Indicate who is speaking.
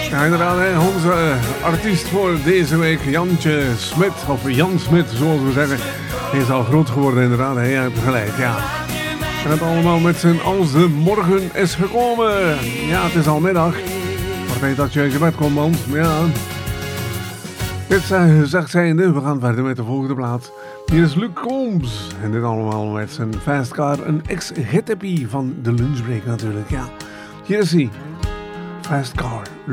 Speaker 1: Ja, inderdaad, hè, onze artiest voor deze week, Jantje Smit, of Jan Smit, zoals we zeggen. Hij is al groot geworden, inderdaad, hij heeft gelijk, ja. En het allemaal met zijn Als de Morgen is gekomen. Ja, het is al middag. Waarbij dat je uit je bed komt, man. Ja. Dit gezegd zijnde, we gaan verder met de volgende plaat. Hier is Luke Combs. En dit allemaal met zijn Fast Car, een ex-hittepie van de Lunchbreak natuurlijk, ja. Hier is hij. Fast Car.